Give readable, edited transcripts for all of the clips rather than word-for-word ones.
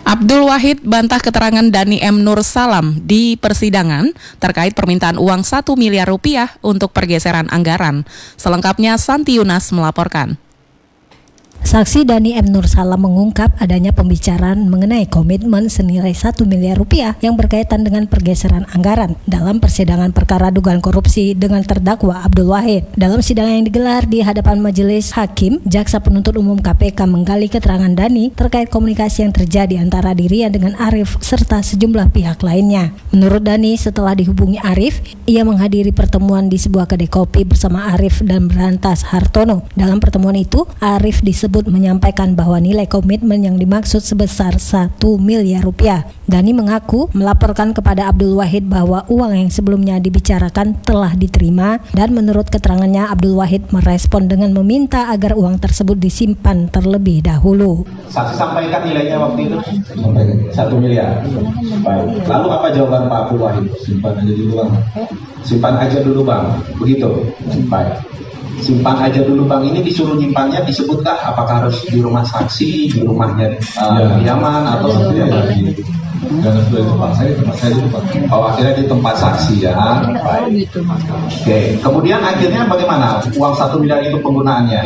Abdul Wahid bantah keterangan Dhani M. Nur Salam di persidangan terkait permintaan uang 1 miliar rupiah untuk pergeseran anggaran. Selengkapnya Santi Yunas melaporkan. Saksi Dhani M. Nur Salam mengungkap adanya pembicaraan mengenai komitmen senilai 1 miliar rupiah yang berkaitan dengan pergeseran anggaran dalam persidangan perkara dugaan korupsi dengan terdakwa Abdul Wahid. Dalam sidang yang digelar di hadapan majelis hakim, Jaksa Penuntut Umum KPK menggali keterangan Dhani terkait komunikasi yang terjadi antara dirinya dengan Arif serta sejumlah pihak lainnya. Menurut Dhani, setelah dihubungi Arif, ia menghadiri pertemuan di sebuah kedai kopi bersama Arif dan Berantas Hartono. Dalam pertemuan itu, Arif disebut menyampaikan bahwa nilai komitmen yang dimaksud sebesar 1 miliar rupiah. Dhani mengaku melaporkan kepada Abdul Wahid bahwa uang yang sebelumnya dibicarakan telah diterima dan menurut keterangannya Abdul Wahid merespon dengan meminta agar uang tersebut disimpan terlebih dahulu. Saksi sampaikan nilainya waktu itu 1 miliar. Baik. Lalu apa jawaban Pak Abdul Wahid? Simpan aja dulu bang. Simpan aja dulu bang. Begitu. Baik. Simpan aja dulu bang, ini disuruh nyimpannya disebutkan apakah harus di rumah saksi, di rumahnya kediaman atau karena sudah di tempat saya di tempat. Oh, akhirnya di tempat saksi ya. Baik. Oke. Kemudian akhirnya bagaimana uang 1 miliar itu penggunaannya?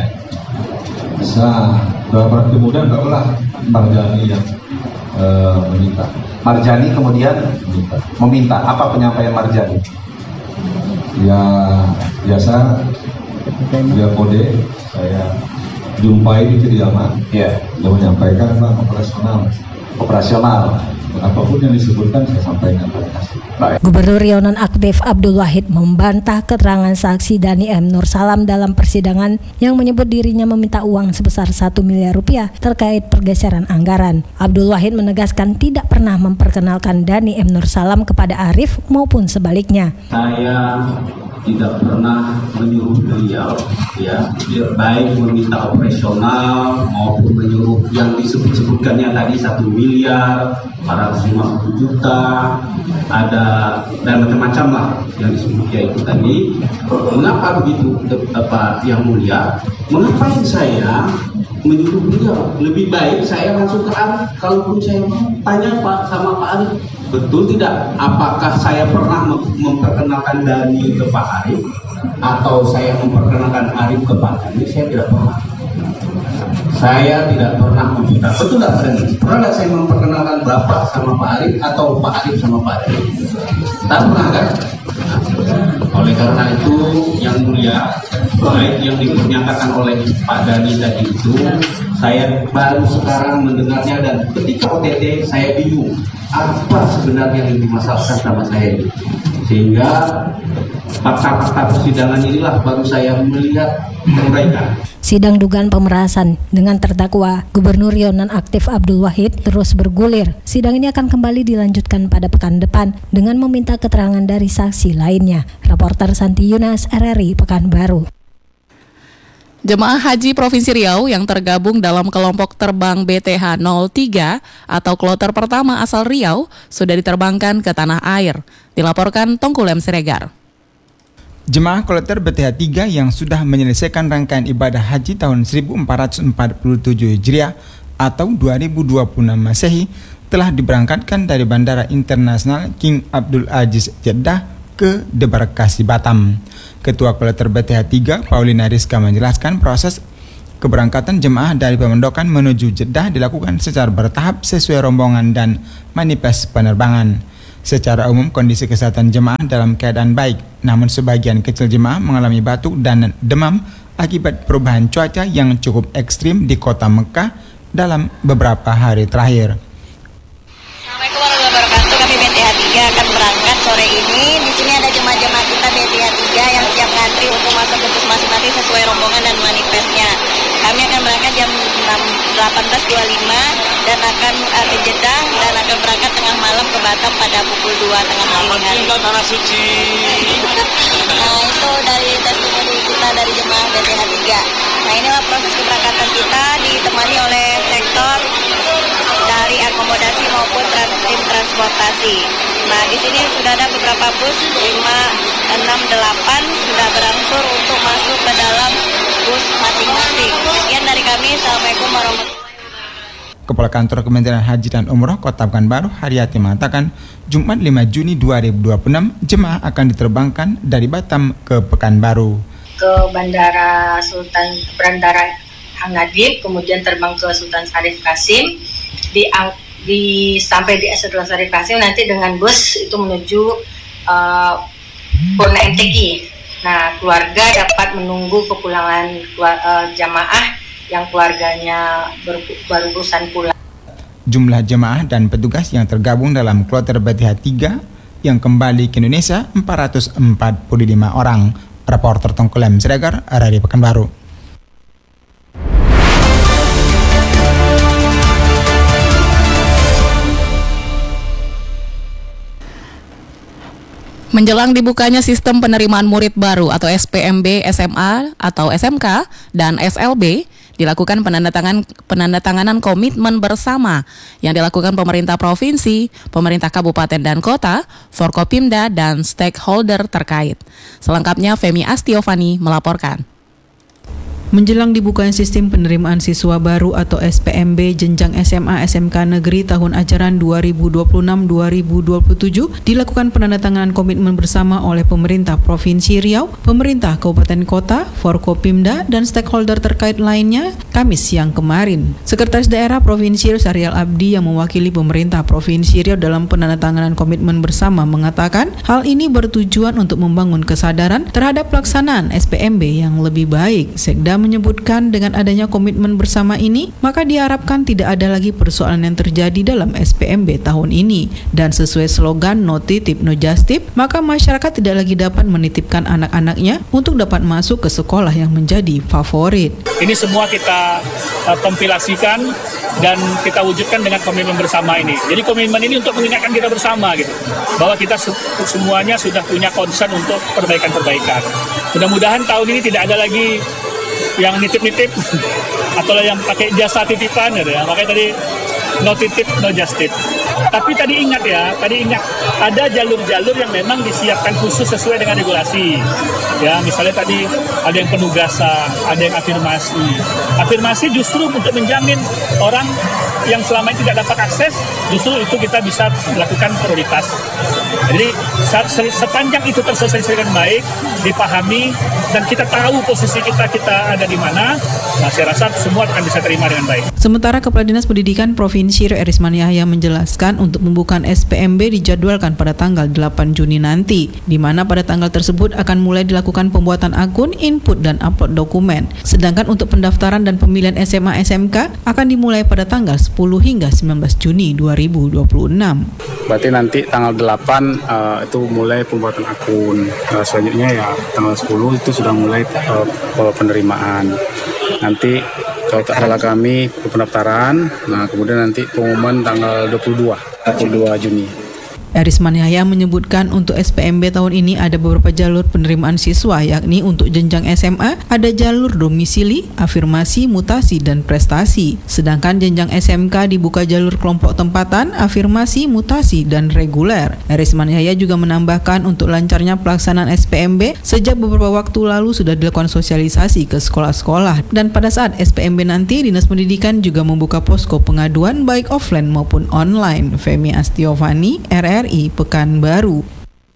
Bisa beberapa kemudian barulah Marjani yang meminta. Marjani kemudian meminta. Apa penyampaian Marjani? Ya biasa dia kode saya jumpai di kediaman. Dia menyampaikan operasional. Apapun yang disebutkan saya sampaikan. Baik. Gubernur Nonaktif Abdul Wahid membantah keterangan saksi Dhani M. Nur Salam dalam persidangan yang menyebut dirinya meminta uang sebesar 1 miliar rupiah terkait pergeseran anggaran. Abdul Wahid menegaskan tidak pernah memperkenalkan Dhani M. Nur Salam kepada Arif maupun sebaliknya. Saya tidak pernah menyuruh beliau, ya, baik meminta operasional maupun menyuruh yang disebut-sebutkannya tadi 1 miliar, 450 juta, ada dan macam-macam lah yang disebutnya itu tadi. Mengapa begitu, Pak Yang Mulia? Mengapa saya menyuruh beliau? Lebih baik saya langsung ke Arif. Kalaupun saya tanya Pak sama Pak Arif, betul tidak? Apakah saya pernah memperkenalkan Dhani ke Pak Arif atau saya memperkenalkan Arif ke Pak Dhani? Saya tidak pernah. Saya tidak pernah meminta. Betul tidak Pak Dhani? Pernah tidak saya memperkenalkan Bapak sama Pak Arif atau Pak Arif sama Pak Dhani? Tak pernah kan? Oleh karena itu Yang Mulia, baik yang dipernyatakan oleh Pak Dhani tadi itu, saya baru sekarang mendengarnya dan ketika OTT saya bingung apa sebenarnya yang dimasalahkan sama saya ini. Sehingga fakta-fakta persidangan inilah baru saya melihat mereka. Sidang dugaan pemerasan dengan terdakwa Gubernur Nonaktif Abdul Wahid terus bergulir. Sidang ini akan kembali dilanjutkan pada pekan depan dengan meminta keterangan dari saksi lainnya. Reporter Santi Yunas, RRI Pekanbaru. Jemaah Haji Provinsi Riau yang tergabung dalam kelompok terbang BTH 03 atau kloter pertama asal Riau sudah diterbangkan ke tanah air. Dilaporkan Tongkulem Siregar. Jemaah kloter BTH 3 yang sudah menyelesaikan rangkaian ibadah haji tahun 1447 Hijriah atau 2026 Masehi telah diberangkatkan dari Bandara Internasional King Abdul Aziz Jeddah ke Debarkasi Batam. Ketua Kloter BTH 3 Paulina Rizka menjelaskan proses keberangkatan jemaah dari Pemondokan menuju Jeddah dilakukan secara bertahap sesuai rombongan dan manifest penerbangan. Secara umum kondisi kesehatan jemaah dalam keadaan baik, namun sebagian kecil jemaah mengalami batuk dan demam akibat perubahan cuaca yang cukup ekstrim di kota Mekah dalam beberapa hari terakhir. Assalamualaikum warahmatullahi wabarakatuh. Kami BTH 3 akan berangkat sore ini. Di sini ada jemaah-jemaah kita BTH 3 yang siap ngantri untuk masuk ke bus masing-masing sesuai rombongan dan manifestnya. Kami akan berangkat jam 18.25 dan akan ke Jeddah dan akan berangkat tengah malam ke Batam pada pukul 2 tengah malam hari. Tanah suci. Nah itu dari testimoni kita dari jemaah BTH 3. Nah inilah proses keberangkatan kita ditemani oleh sektor dari akomodasi maupun tim transportasi. Nah di sini sudah ada beberapa bus 5, 6, 8 sudah berangsur untuk masuk ke dalam bus masing-masing. Sekian dari kami. Assalamualaikum warahmatullahi wabarakatuh. Kepala Kantor Kementerian Haji dan Umroh Kota Pekanbaru, Haryati, mengatakan Jumat 5 Juni 2026 jemaah akan diterbangkan dari Batam ke Pekanbaru. Ke Bandara Hangadip, kemudian terbang ke Sultan Syarif Kasim, sampai di Sultan Syarif Kasim nanti dengan bus itu menuju Purna MTQ. Nah, keluarga dapat menunggu kepulangan jamaah yang keluarganya berurusan pulang. Jumlah jemaah dan petugas yang tergabung dalam kloter BTH 3 yang kembali ke Indonesia 445 orang. Reporter Tengkulem Siregar, Radio Pekanbaru. Menjelang dibukanya sistem penerimaan murid baru atau SPMB, SMA atau SMK dan SLB, dilakukan penandatanganan komitmen bersama yang dilakukan pemerintah provinsi, pemerintah kabupaten dan kota, Forkopimda dan stakeholder terkait. Selengkapnya Femi Astiovani melaporkan. Menjelang dibukanya sistem penerimaan siswa baru atau SPMB jenjang SMA SMK negeri tahun ajaran 2026-2027 dilakukan penandatanganan komitmen bersama oleh pemerintah Provinsi Riau, pemerintah Kabupaten Kota, Forkopimda dan stakeholder terkait lainnya Kamis siang kemarin. Sekretaris Daerah Provinsi Riau Syarial Abdi yang mewakili pemerintah Provinsi Riau dalam penandatanganan komitmen bersama mengatakan hal ini bertujuan untuk membangun kesadaran terhadap pelaksanaan SPMB yang lebih baik. Sekda menyebutkan dengan adanya komitmen bersama ini, maka diharapkan tidak ada lagi persoalan yang terjadi dalam SPMB tahun ini. Dan sesuai slogan No Titip No Justip, maka masyarakat tidak lagi dapat menitipkan anak-anaknya untuk dapat masuk ke sekolah yang menjadi favorit. Ini semua kita kompilasikan dan kita wujudkan dengan komitmen bersama ini. Jadi komitmen ini untuk mengingatkan kita bersama gitu, bahwa kita semuanya sudah punya concern untuk perbaikan-perbaikan. Mudah-mudahan tahun ini tidak ada lagi yang nitip-nitip atau yang pakai jasa titipan gitu ya. Makanya tadi no titip no justip. Tapi tadi ingat ada jalur-jalur yang memang disiapkan khusus sesuai dengan regulasi. Ya, misalnya tadi ada yang penugasan, ada yang afirmasi. Afirmasi justru untuk menjamin orang yang selama ini tidak dapat akses, justru itu kita bisa melakukan prioritas. Jadi sepanjang itu tersosialisasikan baik, dipahami, dan kita tahu posisi kita ada di mana, nah saya rasa semua akan bisa terima dengan baik. Sementara Kepala Dinas Pendidikan Provinsi Riau Erisman Yahya menjelaskan untuk pembukaan SPMB dijadwalkan pada tanggal 8 Juni nanti, di mana pada tanggal tersebut akan mulai dilakukan pembuatan akun, input, dan upload dokumen. Sedangkan untuk pendaftaran dan pemilihan SMA SMK akan dimulai pada tanggal 10 hingga 19 Juni 2026. Berarti nanti tanggal 8 itu mulai pembuatan akun. Selanjutnya ya tanggal 10 itu sudah mulai penerimaan. Nanti adalah kami pendaftaran, nah kemudian nanti pengumuman tanggal 22 Juni. Erisman Yahya menyebutkan untuk SPMB tahun ini ada beberapa jalur penerimaan siswa, yakni untuk jenjang SMA ada jalur domisili, afirmasi, mutasi, dan prestasi. Sedangkan jenjang SMK dibuka jalur kelompok tempatan, afirmasi, mutasi, dan reguler. Erisman Yahya juga menambahkan untuk lancarnya pelaksanaan SPMB, sejak beberapa waktu lalu sudah dilakukan sosialisasi ke sekolah-sekolah. Dan pada saat SPMB nanti, Dinas Pendidikan juga membuka posko pengaduan baik offline maupun online. Femi Astiovani, RRI Pekanbaru.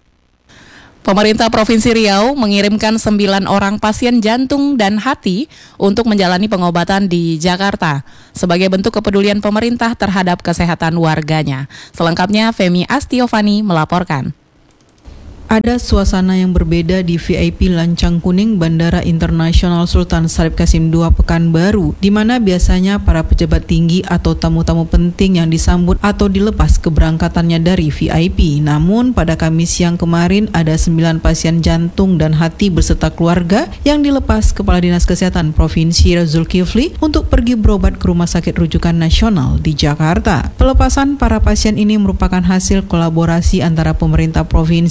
Pemerintah Provinsi Riau mengirimkan 9 orang pasien jantung dan hati untuk menjalani pengobatan di Jakarta sebagai bentuk kepedulian pemerintah terhadap kesehatan warganya. Selengkapnya Femi Astiovani melaporkan. Ada suasana yang berbeda di VIP Lancang Kuning Bandara Internasional Sultan Syarif Kasim II Pekanbaru, di mana biasanya para pejabat tinggi atau tamu-tamu penting yang disambut atau dilepas keberangkatannya dari VIP. Namun pada Kamis siang kemarin ada 9 pasien jantung dan hati beserta keluarga yang dilepas Kepala Dinas Kesehatan Provinsi Riau Zulkifli untuk pergi berobat ke Rumah Sakit Rujukan Nasional di Jakarta. Pelepasan para pasien ini merupakan hasil kolaborasi antara pemerintah provinsi dengan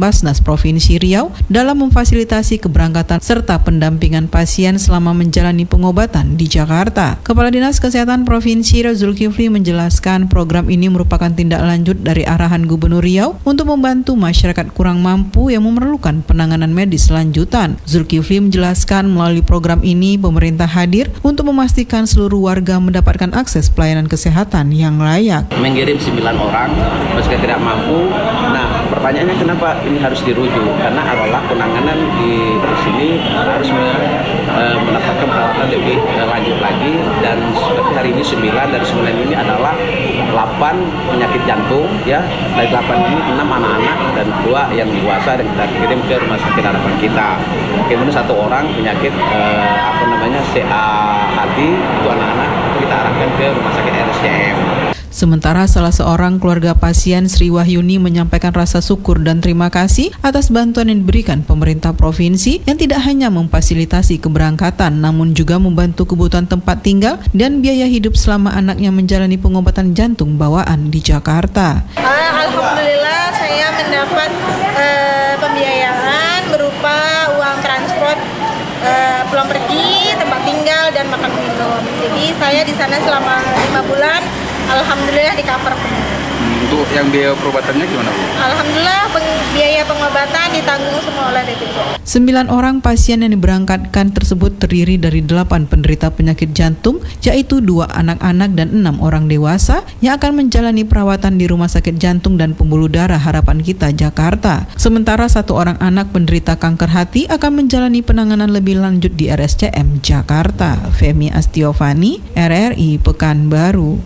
Basnas Provinsi Riau dalam memfasilitasi keberangkatan serta pendampingan pasien selama menjalani pengobatan di Jakarta. Kepala Dinas Kesehatan Provinsi Riau Zulkifli menjelaskan program ini merupakan tindak lanjut dari arahan Gubernur Riau untuk membantu masyarakat kurang mampu yang memerlukan penanganan medis lanjutan. Zulkifli menjelaskan melalui program ini pemerintah hadir untuk memastikan seluruh warga mendapatkan akses pelayanan kesehatan yang layak. Mengirim 9 orang meski tidak mampu. Nah, pertanyaannya kenapa ini harus dirujuk? Karena adalah penanganan di sini harus mendapatkan perawatan lebih lanjut lagi, dan seperti hari ini 9 dari 9 ini adalah 8 penyakit jantung ya. Dari 8 ini 6 anak-anak dan 2 yang dewasa dan kita kirim ke rumah sakit harapan kita. Kemudian 1 orang penyakit CA hati, itu anak-anak kita arahkan ke rumah sakit RSCM. Sementara salah seorang keluarga pasien Sri Wahyuni menyampaikan rasa syukur dan terima kasih atas bantuan yang diberikan pemerintah provinsi yang tidak hanya memfasilitasi keberangkatan namun juga membantu kebutuhan tempat tinggal dan biaya hidup selama anaknya menjalani pengobatan jantung bawaan di Jakarta. Alhamdulillah saya mendapat pembiayaan berupa uang transport pulang pergi, tempat tinggal dan makan minum. Jadi saya di sana selama 5 bulan, alhamdulillah di cover penuh. Untuk yang biaya perobatannya gimana, Bu? Alhamdulillah biaya pengobatan ditanggung semua oleh BPJS. 9 orang pasien yang diberangkatkan tersebut terdiri dari 8 penderita penyakit jantung, yaitu 2 anak-anak dan 6 orang dewasa yang akan menjalani perawatan di Rumah Sakit Jantung dan Pembuluh Darah Harapan Kita Jakarta. Sementara 1 orang anak penderita kanker hati akan menjalani penanganan lebih lanjut di RSCM Jakarta. Femi Astiovani, RRI Pekanbaru.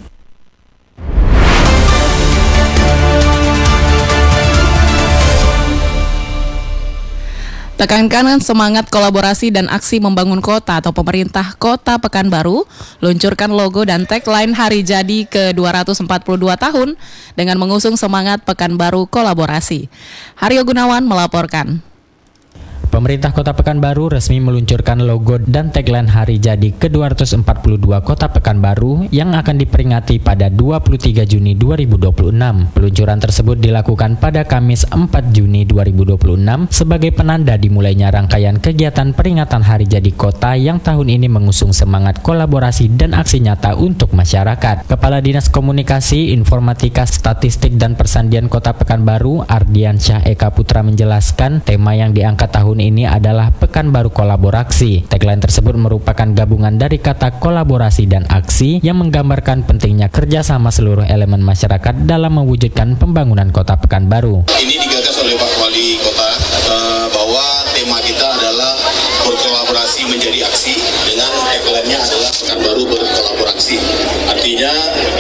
Tekankan semangat kolaborasi dan aksi membangun kota atau pemerintah Kota Pekanbaru luncurkan logo dan tagline hari jadi ke-242 tahun dengan mengusung semangat Pekanbaru kolaborasi. Haryo Gunawan melaporkan. Pemerintah Kota Pekanbaru resmi meluncurkan logo dan tagline hari jadi ke-242 Kota Pekanbaru yang akan diperingati pada 23 Juni 2026. Peluncuran tersebut dilakukan pada Kamis 4 Juni 2026 sebagai penanda dimulainya rangkaian kegiatan peringatan hari jadi kota yang tahun ini mengusung semangat kolaborasi dan aksi nyata untuk masyarakat. Kepala Dinas Komunikasi, Informatika, Statistik dan Persandian Kota Pekanbaru, Ardiansyah Eka Putra menjelaskan tema yang diangkat tahun ini adalah Pekanbaru Kolaborasi. Tagline tersebut merupakan gabungan dari kata kolaborasi dan aksi yang menggambarkan pentingnya kerjasama seluruh elemen masyarakat dalam mewujudkan pembangunan Kota Pekanbaru. Ini digagas oleh Pak Wali Kota bahwa tema kita adalah berkolaborasi menjadi aksi, dengan tagline-nya adalah Pekanbaru berkolaborasi. Artinya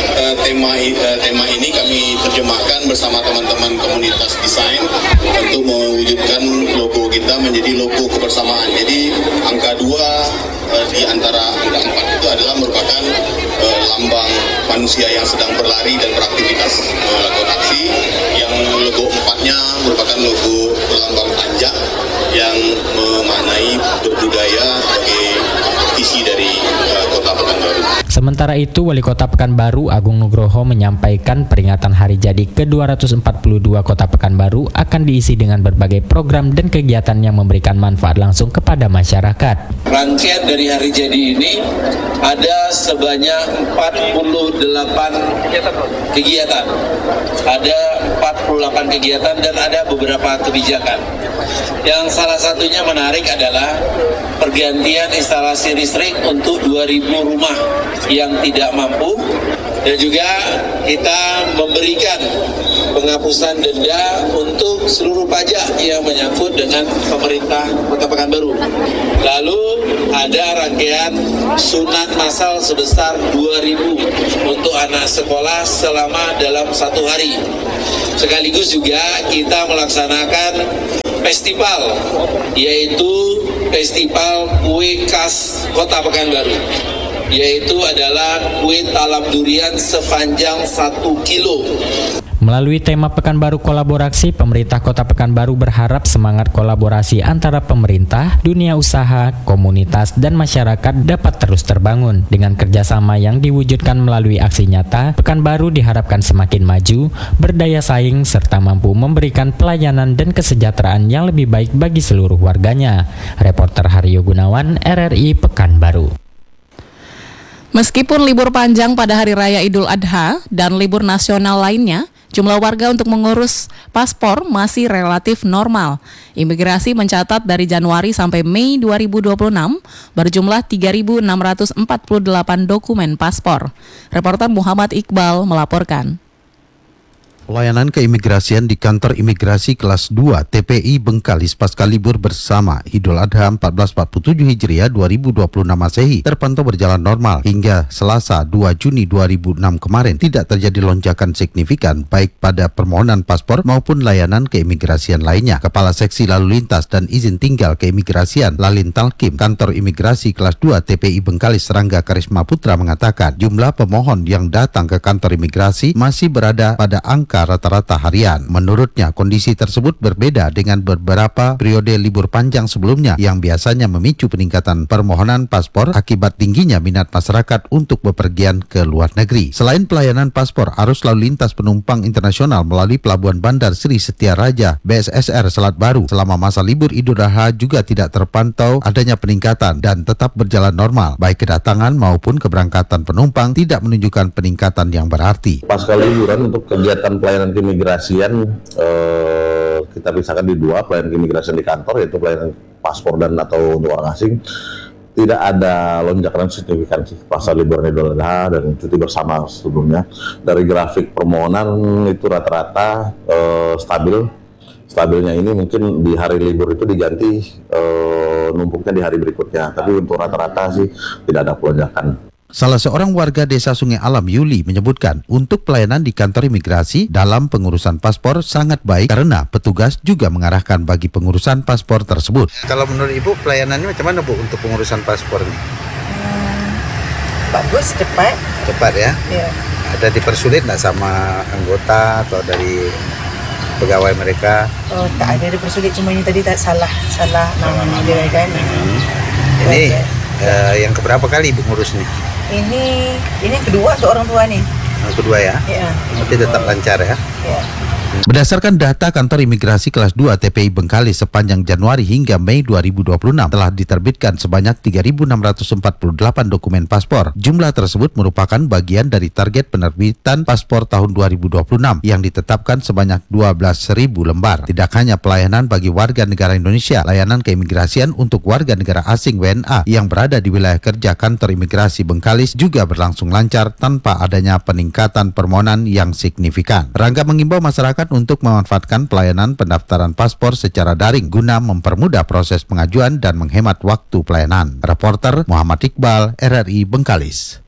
tema ini kami terjemahkan bersama teman-teman komunitas desain untuk mewujudkan logo kita menjadi logo kebersamaan. Jadi angka 2 di antara angka 4 itu adalah merupakan lambang manusia yang sedang berlari dan beraktivitas melakukan aksi. Yang logo 4-nya merupakan logo lambang anjak yang memaknai budaya sebagai visi dari Kota Pekanbaru. Sementara itu, Wali Kota Pekanbaru Agung Nugroho menyampaikan peringatan hari jadi ke-242 Kota Pekanbaru akan diisi dengan berbagai program dan kegiatan yang memberikan manfaat langsung kepada masyarakat. Rangkaian dari hari jadi ini ada sebanyak 48 kegiatan. Ada 48 kegiatan dan ada beberapa kebijakan. Yang salah satunya menarik adalah pergantian instalasi listrik untuk 2.000 rumah yang tidak mampu, dan juga kita memberikan penghapusan denda untuk seluruh pajak yang menyangkut dengan pemerintah Kota Pekanbaru. Lalu ada rangkaian sunat massal sebesar 2.000 untuk anak sekolah selama dalam 1 hari. Sekaligus juga kita melaksanakan festival, yaitu Festival Kue Khas Kota Pekanbaru, yaitu adalah kue talam durian sepanjang 1 kilo. Melalui tema Pekanbaru Kolaborasi, pemerintah Kota Pekanbaru berharap semangat kolaborasi antara pemerintah, dunia usaha, komunitas, dan masyarakat dapat terus terbangun. Dengan kerjasama yang diwujudkan melalui aksi nyata, Pekanbaru diharapkan semakin maju, berdaya saing, serta mampu memberikan pelayanan dan kesejahteraan yang lebih baik bagi seluruh warganya. Reporter Haryo Gunawan, RRI Pekanbaru. Meskipun libur panjang pada Hari Raya Idul Adha dan libur nasional lainnya, jumlah warga untuk mengurus paspor masih relatif normal. Imigrasi mencatat dari Januari sampai Mei 2026 berjumlah 3.648 dokumen paspor. Reporter Muhammad Iqbal melaporkan. Pelayanan keimigrasian di kantor imigrasi kelas 2 TPI Bengkalis pasca libur bersama Idul Adha 1447 Hijriah 2026 Masehi terpantau berjalan normal hingga Selasa 2 Juni 2006 kemarin. Tidak terjadi lonjakan signifikan baik pada permohonan paspor maupun layanan keimigrasian lainnya. Kepala Seksi Lalu Lintas dan Izin Tinggal Keimigrasian Lalin Talkim kantor imigrasi kelas 2 TPI Bengkalis Rangga Karisma Putra mengatakan jumlah pemohon yang datang ke kantor imigrasi masih berada pada angka rata-rata harian. Menurutnya, kondisi tersebut berbeda dengan beberapa periode libur panjang sebelumnya yang biasanya memicu peningkatan permohonan paspor akibat tingginya minat masyarakat untuk bepergian ke luar negeri. Selain pelayanan paspor, arus lalu lintas penumpang internasional melalui Pelabuhan Bandar Sri Setia Raja BSSR Selat Baru selama masa libur Idul Adha juga tidak terpantau adanya peningkatan dan tetap berjalan normal. Baik kedatangan maupun keberangkatan penumpang tidak menunjukkan peningkatan yang berarti. Pasca liburan untuk kegiatan pelayanan keimigrasian kita pisahkan di dua, pelayanan keimigrasian di kantor yaitu pelayanan paspor dan atau untuk orang asing. Tidak ada lonjakan signifikan sih pasca liburan Idul Adha dan cuti bersama sebelumnya. Dari grafik permohonan itu rata-rata stabil. Stabilnya ini mungkin di hari libur itu diganti numpuknya di hari berikutnya. Tapi untuk rata-rata sih tidak ada lonjakan. Salah seorang warga desa Sungai Alam, Yuli, menyebutkan untuk pelayanan di kantor imigrasi dalam pengurusan paspor sangat baik karena petugas juga mengarahkan bagi pengurusan paspor tersebut. Kalau menurut Ibu, pelayanannya macam mana Bu untuk pengurusan paspor ini? Bagus, cepat. Cepat ya? Iya. Ada dipersulit nggak sama anggota atau dari pegawai mereka? Oh, tak ada dipersulit, cuma ini tadi tak salah nama dia kan. Ini yang keberapa kali Ibu ngurus nih? Ini yang kedua untuk orang tua nih. Yang kedua ya? Iya. Berarti tetap lancar ya? Iya. Berdasarkan data kantor imigrasi kelas 2 TPI Bengkalis sepanjang Januari hingga Mei 2026 telah diterbitkan sebanyak 3.648 dokumen paspor. Jumlah tersebut merupakan bagian dari target penerbitan paspor tahun 2026 yang ditetapkan sebanyak 12.000 lembar. Tidak hanya pelayanan bagi warga negara Indonesia, layanan keimigrasian untuk warga negara asing WNA yang berada di wilayah kerja kantor imigrasi Bengkalis juga berlangsung lancar tanpa adanya peningkatan permohonan yang signifikan. Rangga mengimbau masyarakat untuk memanfaatkan pelayanan pendaftaran paspor secara daring guna mempermudah proses pengajuan dan menghemat waktu pelayanan. Reporter Muhammad Iqbal, RRI Bengkalis.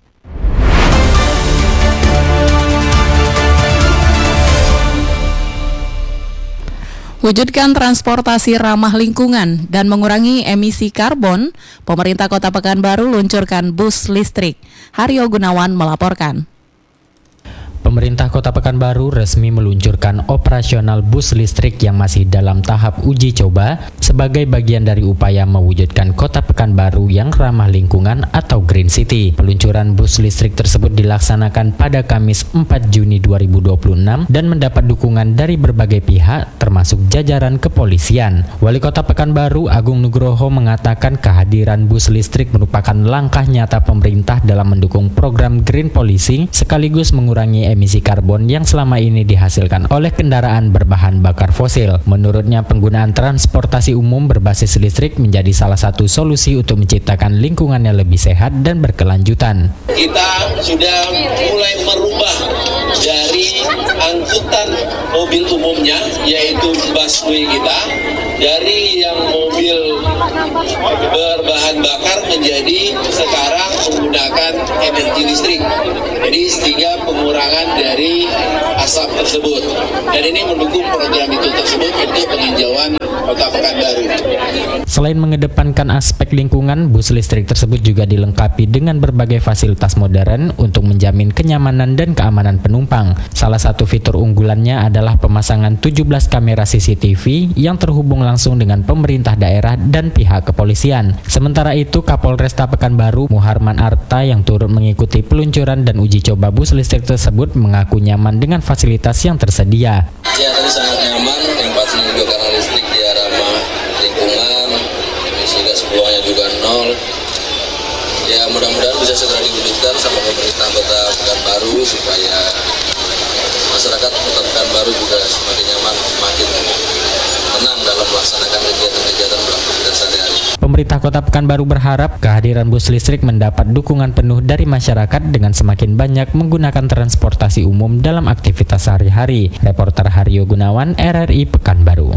Wujudkan transportasi ramah lingkungan dan mengurangi emisi karbon, pemerintah Kota Pekanbaru luncurkan bus listrik. Haryo Gunawan melaporkan. Pemerintah Kota Pekanbaru resmi meluncurkan operasional bus listrik yang masih dalam tahap uji coba sebagai bagian dari upaya mewujudkan Kota Pekanbaru yang ramah lingkungan atau Green City. Peluncuran bus listrik tersebut dilaksanakan pada Kamis 4 Juni 2026 dan mendapat dukungan dari berbagai pihak termasuk jajaran kepolisian. Wali Kota Pekanbaru Agung Nugroho mengatakan kehadiran bus listrik merupakan langkah nyata pemerintah dalam mendukung program Green Policy sekaligus mengurangi emisi karbon yang selama ini dihasilkan oleh kendaraan berbahan bakar fosil. Menurutnya, penggunaan transportasi umum berbasis listrik menjadi salah satu solusi untuk menciptakan lingkungan yang lebih sehat dan berkelanjutan. Kita sudah mulai merubah dari angkutan mobil umumnya, yaitu busway kita, dari yang mobil berbahan bakar menjadi sekarang menggunakan menggunakan energi listrik. Jadi sehingga pengurangan dari asap tersebut. Dan ini mendukung program itu tersebut untuk penghijauan Kota Pekanbaru. Selain mengedepankan aspek lingkungan, bus listrik tersebut juga dilengkapi dengan berbagai fasilitas modern untuk menjamin kenyamanan dan keamanan penumpang. Salah satu fitur unggulannya adalah pemasangan 17 kamera CCTV yang terhubung langsung dengan pemerintah daerah dan pihak kepolisian. Sementara itu, Kapolresta Pekanbaru, Muharman Arta yang turut mengikuti peluncuran dan uji coba bus listrik tersebut mengaku nyaman dengan fasilitas yang tersedia. Ya, tadi sangat nyaman, yang pasti juga karena listrik dia ramah lingkungan, emisi gas buangnya juga nol. Ya, mudah-mudahan bisa segera diwujudkan sama pemerintah Kota Pekanbaru supaya masyarakat Kota Pekanbaru juga semakin nyaman, semakin tenang dalam melaksanakan kegiatan-kegiatan beraktivitas sehari-hari. Pemerintah Kota Pekanbaru berharap kehadiran bus listrik mendapat dukungan penuh dari masyarakat dengan semakin banyak menggunakan transportasi umum dalam aktivitas sehari-hari. Reporter Haryo Gunawan, RRI Pekanbaru.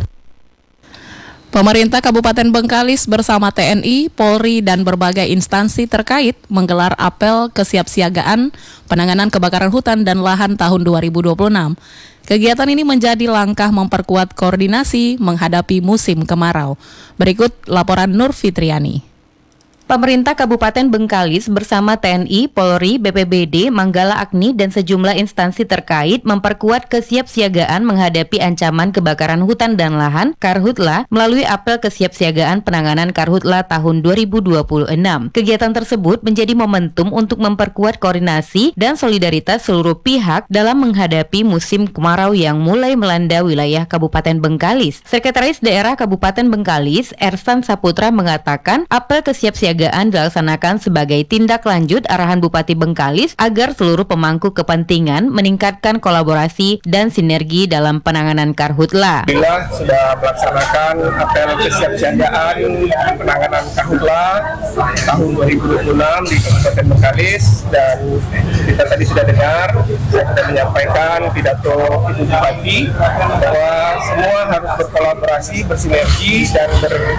Pemerintah Kabupaten Bengkalis bersama TNI, Polri, dan berbagai instansi terkait menggelar apel kesiapsiagaan penanganan kebakaran hutan dan lahan tahun 2026. Kegiatan ini menjadi langkah memperkuat koordinasi menghadapi musim kemarau. Berikut laporan Nur Fitriani. Pemerintah Kabupaten Bengkalis bersama TNI, Polri, BPBD, Manggala Agni, dan sejumlah instansi terkait memperkuat kesiapsiagaan menghadapi ancaman kebakaran hutan dan lahan Karhutla melalui apel kesiapsiagaan penanganan Karhutla tahun 2026. Kegiatan tersebut menjadi momentum untuk memperkuat koordinasi dan solidaritas seluruh pihak dalam menghadapi musim kemarau yang mulai melanda wilayah Kabupaten Bengkalis. Sekretaris Daerah Kabupaten Bengkalis, Ersan Saputra, mengatakan apel kesiapsiagaan dilaksanakan sebagai tindak lanjut arahan Bupati Bengkalis agar seluruh pemangku kepentingan meningkatkan kolaborasi dan sinergi dalam penanganan Karhutla. Alhamdulillah sudah melaksanakan apel kesiapsiagaan penanganan Karhutla tahun 2026 di Kabupaten Bengkalis, dan kita tadi sudah dengar, saya sudah menyampaikan pidato Ibu Bupati bahwa semua harus berkolaborasi, bersinergi, dan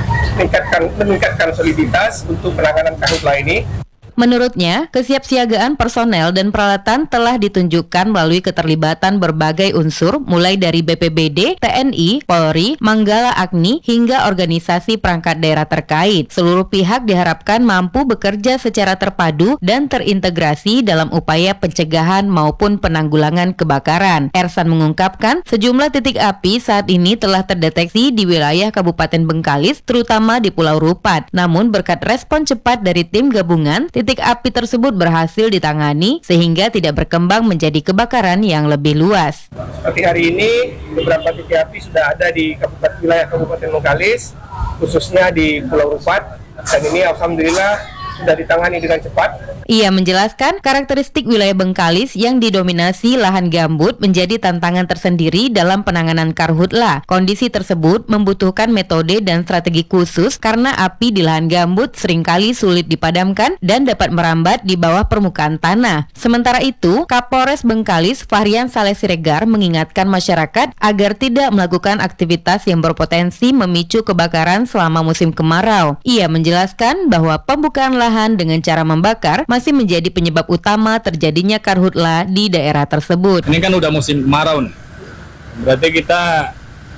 meningkatkan soliditas untuk penanganan Karhutla ini. Menurutnya, kesiapsiagaan personel dan peralatan telah ditunjukkan melalui keterlibatan berbagai unsur mulai dari BPBD, TNI, Polri, Manggala Agni, hingga organisasi perangkat daerah terkait. Seluruh pihak diharapkan mampu bekerja secara terpadu dan terintegrasi dalam upaya pencegahan maupun penanggulangan kebakaran. Ersan mengungkapkan, sejumlah titik api saat ini telah terdeteksi di wilayah Kabupaten Bengkalis, terutama di Pulau Rupat. Namun berkat respon cepat dari tim gabungan, titik api tersebut berhasil ditangani sehingga tidak berkembang menjadi kebakaran yang lebih luas. Seperti hari ini, beberapa titik api sudah ada di wilayah Kabupaten Bengkalis, khususnya di Pulau Rupat, dan ini alhamdulillah sudah ditangani dengan cepat. Ia menjelaskan karakteristik wilayah Bengkalis yang didominasi lahan gambut menjadi tantangan tersendiri dalam penanganan Karhutla. Kondisi tersebut membutuhkan metode dan strategi khusus karena api di lahan gambut seringkali sulit dipadamkan dan dapat merambat di bawah permukaan tanah. Sementara itu, Kapolres Bengkalis Fahrian Saleh Siregar mengingatkan masyarakat agar tidak melakukan aktivitas yang berpotensi memicu kebakaran selama musim kemarau. Ia menjelaskan bahwa pembukaan lahan dengan cara membakar masih menjadi penyebab utama terjadinya Karhutla di daerah tersebut. Ini kan udah musim kemarau nih. Berarti kita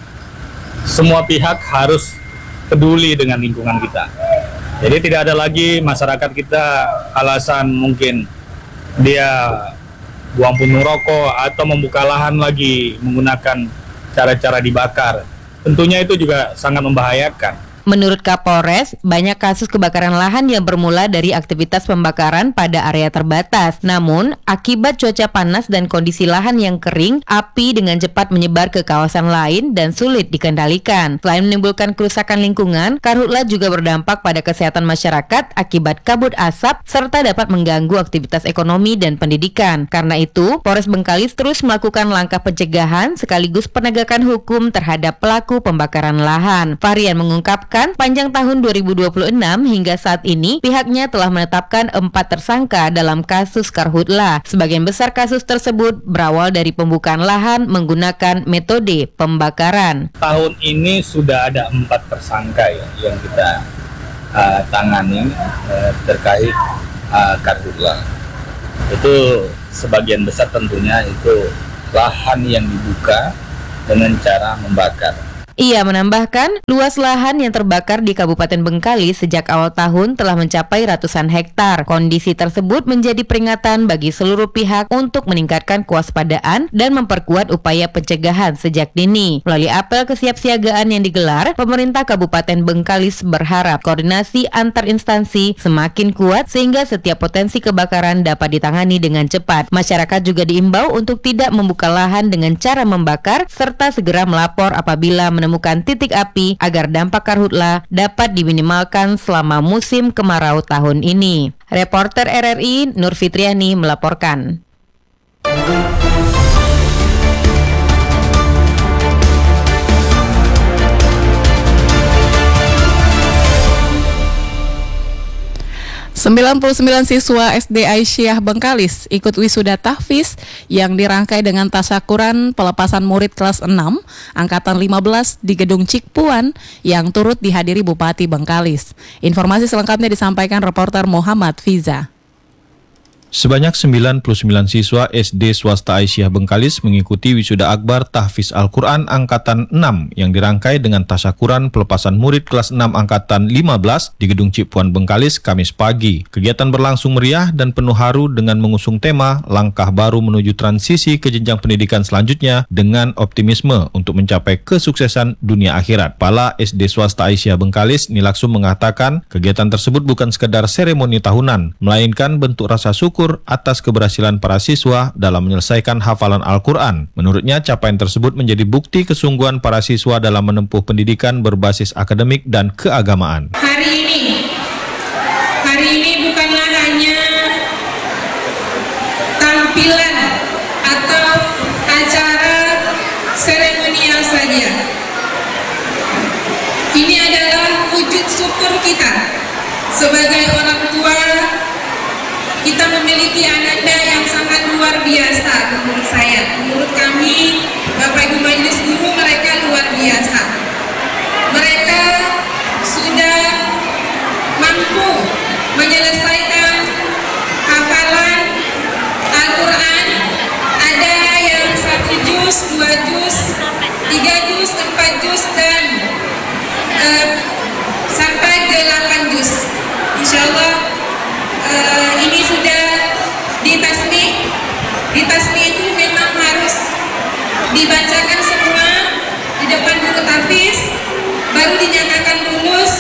semua pihak harus peduli dengan lingkungan kita. Jadi tidak ada lagi masyarakat kita alasan mungkin dia buang puntung rokok atau membuka lahan lagi menggunakan cara-cara dibakar. Tentunya itu juga sangat membahayakan. Menurut Kapolres, banyak kasus kebakaran lahan yang bermula dari aktivitas pembakaran pada area terbatas. Namun, akibat cuaca panas dan kondisi lahan yang kering, api dengan cepat menyebar ke kawasan lain dan sulit dikendalikan. Selain menimbulkan kerusakan lingkungan, Karhutla juga berdampak pada kesehatan masyarakat akibat kabut asap, serta dapat mengganggu aktivitas ekonomi dan pendidikan. Karena itu, Polres Bengkalis terus melakukan langkah pencegahan sekaligus penegakan hukum terhadap pelaku pembakaran lahan. Fahrian mengungkapkan, panjang tahun 2026 hingga saat ini pihaknya telah menetapkan 4 tersangka dalam kasus Karhutla. Sebagian besar kasus tersebut berawal dari pembukaan lahan menggunakan metode pembakaran. Tahun ini sudah ada 4 tersangka yang kita tangani terkait karhutla. Itu sebagian besar tentunya itu lahan yang dibuka dengan cara membakar. Ia menambahkan, luas lahan yang terbakar di Kabupaten Bengkalis sejak awal tahun telah mencapai ratusan hektar. Kondisi tersebut menjadi peringatan bagi seluruh pihak untuk meningkatkan kewaspadaan dan memperkuat upaya pencegahan sejak dini. Melalui apel kesiapsiagaan yang digelar, pemerintah Kabupaten Bengkalis berharap koordinasi antar instansi semakin kuat sehingga setiap potensi kebakaran dapat ditangani dengan cepat. Masyarakat juga diimbau untuk tidak membuka lahan dengan cara membakar serta segera melapor apabila menemukan titik api agar dampak karhutla dapat diminimalkan selama musim kemarau tahun ini. Reporter RRI Nur Fitriani melaporkan. 99 siswa SD Aisyah Bengkalis ikut wisuda tahfiz yang dirangkai dengan tasyakuran pelepasan murid kelas 6 angkatan 15 di Gedung Cikpuan yang turut dihadiri Bupati Bengkalis. Informasi selengkapnya disampaikan reporter Muhammad Fiza. Sebanyak 99 siswa SD swasta Aisyah Bengkalis mengikuti wisuda akbar tahfiz Al-Quran Angkatan 6 yang dirangkai dengan tasyakuran pelepasan murid kelas 6 Angkatan 15 di Gedung Cikpuan Bengkalis Kamis pagi. Kegiatan berlangsung meriah dan penuh haru dengan mengusung tema langkah baru menuju transisi ke jenjang pendidikan selanjutnya dengan optimisme untuk mencapai kesuksesan dunia akhirat. Kepala SD swasta Aisyah Bengkalis Nilaksum mengatakan kegiatan tersebut bukan sekedar seremoni tahunan, melainkan bentuk rasa syukur atas keberhasilan para siswa dalam menyelesaikan hafalan Al-Quran. Menurutnya, capaian tersebut menjadi bukti kesungguhan para siswa dalam menempuh pendidikan berbasis akademik dan keagamaan. Hari ini bukanlah hanya tampilan atau acara seremonial saja. Ini adalah wujud syukur kita sebagai orang tua. Kita memiliki ananda yang sangat luar biasa menurut saya. Menurut kami, Bapak Ibu Majelis Guru, mereka luar biasa. Mereka sudah mampu menyelesaikan hafalan Al-Quran. Ada yang 1 juz, 2 juz, 3 juz, 4 juz, dan sampai 8 juz. Insya Allah ini sudah ditasmi. Ditasmi itu memang harus dibacakan semua di depan guru tahfiz, baru dinyatakan lulus,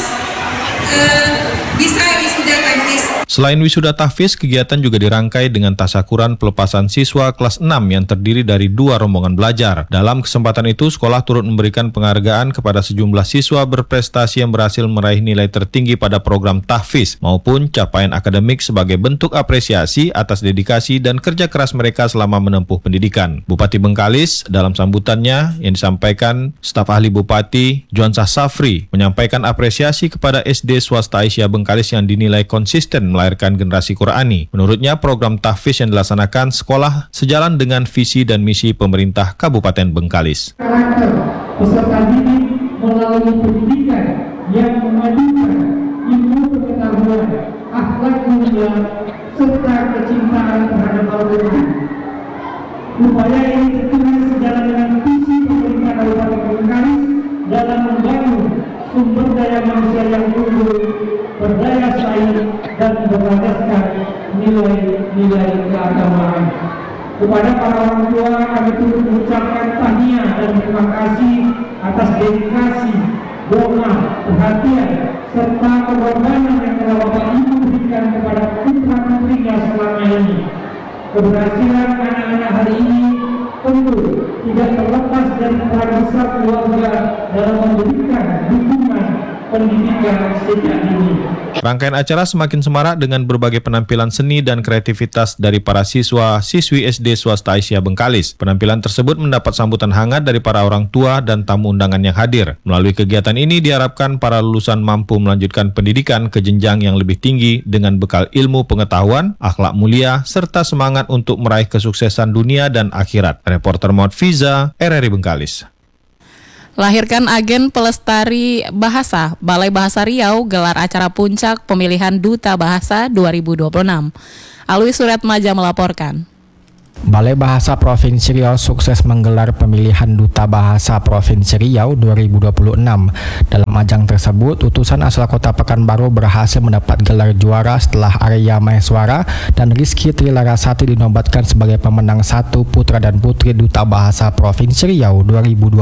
bisa wisuda tahfiz. Selain wisuda tahfiz, kegiatan juga dirangkai dengan tasyakuran pelepasan siswa kelas 6 yang terdiri dari 2 rombongan belajar. Dalam kesempatan itu, sekolah turut memberikan penghargaan kepada sejumlah siswa berprestasi yang berhasil meraih nilai tertinggi pada program tahfiz maupun capaian akademik sebagai bentuk apresiasi atas dedikasi dan kerja keras mereka selama menempuh pendidikan. Bupati Bengkalis dalam sambutannya yang disampaikan staf ahli Bupati Juansah Safri menyampaikan apresiasi kepada SD swasta Aisyah Bengkalis yang dinilai konsisten melahirkan generasi Qurani. Menurutnya, program tahfiz yang dilaksanakan sekolah sejalan dengan visi dan misi pemerintah Kabupaten Bengkalis. Karakter peserta didik melalui pendidikan yang memadukan ilmu pengetahuan, akhlak mulia, serta kecintaan terhadap Al-Quran. Upaya ini tentunya sejalan dengan visi pemerintah Kabupaten Bengkalis dalam membangun sumber daya manusia yang unggul, berdaya saing, dan berlandaskan nilai-nilai keagamaan. Kepada para orang tua, kami turut mengucapkan tahniah dan terima kasih atas dedikasi, doa, perhatian, serta pengorbanan yang telah Bapak Ibu berikan kepada putra-putrinya selama ini. Keberhasilan anak-anak hari ini tentu tidak terlepas dari peran besar keluarga dalam memberikan dukungan pendidikan sejak dini. Rangkaian acara semakin semarak dengan berbagai penampilan seni dan kreativitas dari para siswa-siswi SD swasta Aisyah Bengkalis. Penampilan tersebut mendapat sambutan hangat dari para orang tua dan tamu undangan yang hadir. Melalui kegiatan ini diharapkan para lulusan mampu melanjutkan pendidikan ke jenjang yang lebih tinggi dengan bekal ilmu pengetahuan, akhlak mulia, serta semangat untuk meraih kesuksesan dunia dan akhirat. Reporter Muhammad Fiza, RRI Bengkalis. Lahirkan agen pelestari bahasa, Balai Bahasa Riau gelar acara puncak pemilihan Duta Bahasa 2026. Alwi Suratmaja melaporkan. Balai Bahasa Provinsi Riau sukses menggelar pemilihan Duta Bahasa Provinsi Riau 2026. Dalam ajang tersebut, utusan asal Kota Pekanbaru berhasil mendapat gelar juara setelah Arya Maheswara dan Rizky Trilarasati dinobatkan sebagai pemenang 1 putra dan putri Duta Bahasa Provinsi Riau 2026.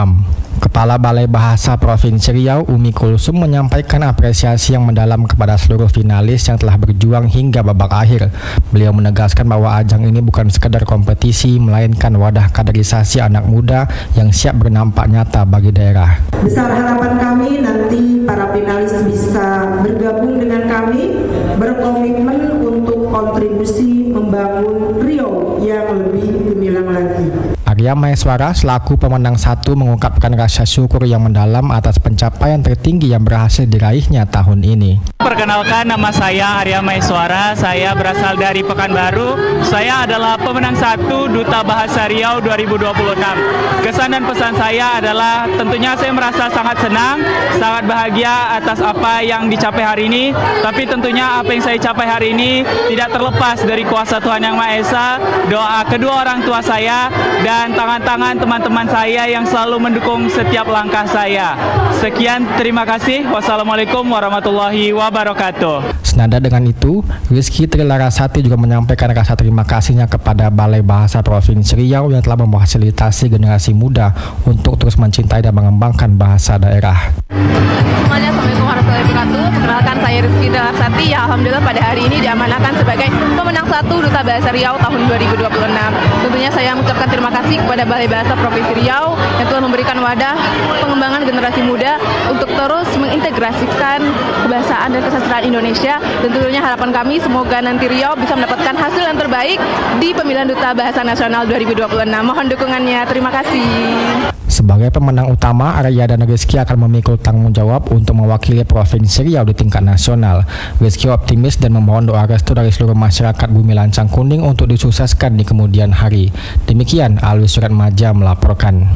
Kepala Balai Bahasa Provinsi Riau, Umi Kulsum, menyampaikan apresiasi yang mendalam kepada seluruh finalis yang telah berjuang hingga babak akhir. Beliau menegaskan bahwa ajang ini bukan sekedar kompetisi, melainkan wadah kaderisasi anak muda yang siap bernampak nyata bagi daerah. Besar harapan kami nanti para finalis bisa bergabung dengan kami, berkomitmen untuk kontribusi membangun Riau yang lebih gemilang lagi. Arya Maheswara selaku pemenang 1 mengungkapkan rasa syukur yang mendalam atas pencapaian tertinggi yang berhasil diraihnya tahun ini. Perkenalkan, nama saya Arya Maheswara, saya berasal dari Pekanbaru. Saya adalah pemenang 1 Duta Bahasa Riau 2026. Kesan dan pesan saya adalah tentunya saya merasa sangat senang, sangat bahagia atas apa yang dicapai hari ini. Tapi tentunya apa yang saya capai hari ini tidak terlepas dari kuasa Tuhan Yang Maha Esa, doa kedua orang tua saya, dan tangan-tangan teman-teman saya yang selalu mendukung setiap langkah saya. Sekian, terima kasih. Wassalamualaikum warahmatullahi wabarakatuh. Senada dengan itu, Rizky Trilarasati juga menyampaikan rasa terima kasihnya kepada Balai Bahasa Provinsi Riau yang telah memfasilitasi generasi muda untuk terus mencintai dan mengembangkan bahasa daerah. Semuanya, Assalamualaikum warahmatullahi wabarakatuh. Perkenalkan, saya Rizky Trilarasati yang alhamdulillah pada hari ini diamanahkan sebagai pemenang 1 Duta Bahasa Riau tahun 2026. Tentunya saya mengucapkan terima kasih kepada Balai Bahasa Provinsi Riau yang telah memberikan wadah pengembangan generasi muda untuk terus mengintegrasikan kebahasaan dan kesastraan Indonesia. Dan tentunya harapan kami semoga nanti Riau bisa mendapatkan hasil yang terbaik di pemilihan Duta Bahasa Nasional 2026. Mohon dukungannya. Terima kasih. Sebagai pemenang utama, Arya dan Rizky akan memikul tanggung jawab untuk mewakili Provinsi Riau di tingkat nasional. Rizky optimis dan memohon doa restu dari seluruh masyarakat Bumi Lancang Kuning untuk disukseskan di kemudian hari. Demikian, Alwi Suratmaja melaporkan.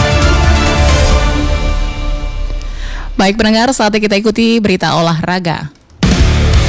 Baik pendengar, saatnya kita ikuti berita olahraga.